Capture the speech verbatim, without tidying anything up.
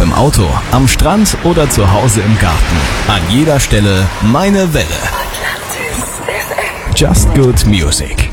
im Auto, am Strand oder zu Hause im Garten. An jeder Stelle meine Welle. Just Good Music.